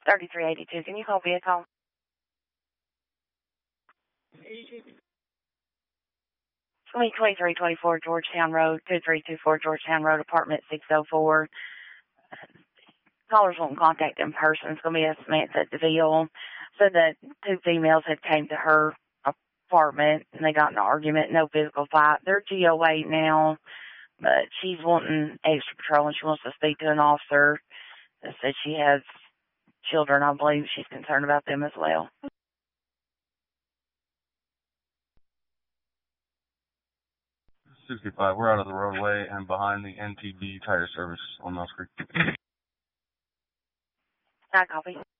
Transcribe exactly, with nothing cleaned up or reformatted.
thirty-three eighty-two. Can you call vehicle? twenty-three twenty-four Georgetown Road, two three two four Georgetown Road, apartment six oh four. Callers won't contact in person. It's going to be a Samantha DeVille. So the two females had came to her apartment and they got in an argument, no physical fight. They're G O A now, but she's wanting extra patrol and she wants to speak to an officer that said she has children. I believe she's concerned about them as well. sixty-five, we're out of the roadway and behind the N T B tire service on Mouse Creek. I copy.